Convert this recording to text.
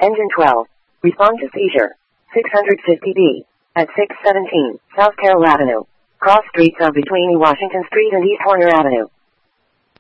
Engine 12. Respond to seizure. 650B. At 617 South Carroll Avenue. Cross streets of between Washington Street and East Horner Avenue.